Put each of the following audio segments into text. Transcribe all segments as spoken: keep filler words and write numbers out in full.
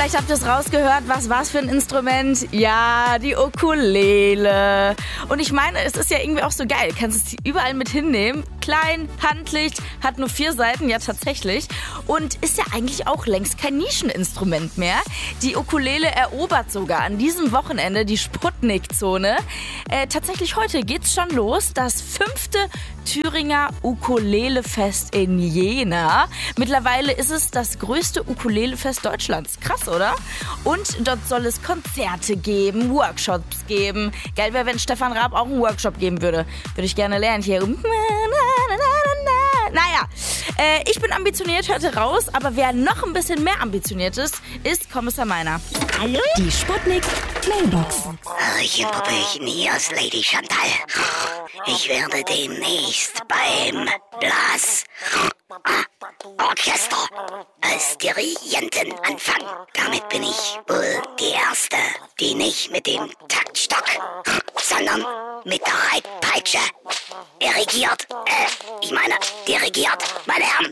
Vielleicht habt ihr es rausgehört. Was war's für ein Instrument? Ja, die Ukulele. Und ich meine, es ist ja irgendwie auch so geil. Du kannst es überall mit hinnehmen. Klein, handlich, hat nur vier Seiten, ja tatsächlich. Und ist ja eigentlich auch längst kein Nischeninstrument mehr. Die Ukulele erobert sogar an diesem Wochenende die Sputnik-Zone. Äh, tatsächlich heute geht's schon los. Das fünfte Thüringer Ukulelefest in Jena. Mittlerweile ist es das größte Ukulelefest Deutschlands. Krass, oder? Und dort soll es Konzerte geben, Workshops geben. Geil wäre, wenn Stefan Raab auch einen Workshop geben würde. Würde ich gerne lernen hier. Naja, äh, ich bin ambitioniert, hörte raus. Aber wer noch ein bisschen mehr ambitioniert ist, ist Kommissar Meiner. Hallo? Die Sputnik Mailbox. Hallöchen, Puppelchen, hier ist Lady Chantal. Ich werde demnächst beim Blas Orchester als Dirigentin anfangen. Damit bin ich wohl die Erste, die nicht mit dem Taktstock, sondern mit der Reitpeitsche dirigiert. Äh, ich meine, dirigiert, meine Herren.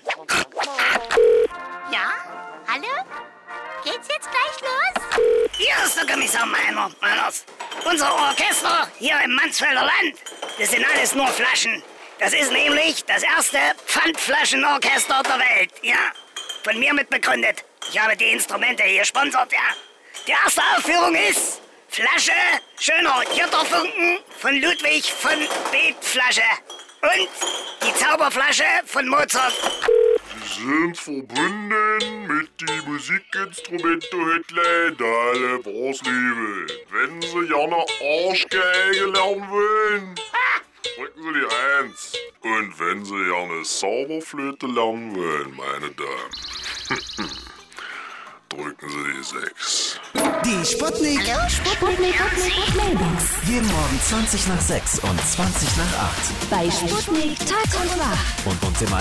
Ja? Hallo? Geht's jetzt gleich los? Hier ist der Kommissar Meiner, Meiners. Unser Orchester hier im Mansfelder Land, das sind alles nur Flaschen. Das ist nämlich das erste Pfandflaschenorchester der Welt, ja. Von mir mitbegründet. Ich habe die Instrumente hier gesponsert, ja. Die erste Aufführung ist Flasche, schöner Jotterfunken von Ludwig von Beetflasche. Und die Zauberflasche von Mozart. Sie sind verbunden mit die Musikinstrumente-Hotline Dalle Brosliebe. Wenn Sie gerne Arschgeige lernen wollen, drücken Sie die eins. Und wenn Sie gerne Zauberflöte lernen wollen, meine Damen, drücken Sie die sechs. Die Sputnik. Hallo, Sputnik. Sputnik Mailbox. Jeden Morgen zwanzig nach sechs und zwanzig nach acht. Bei Sputnik Tag und Nacht. Und uns immer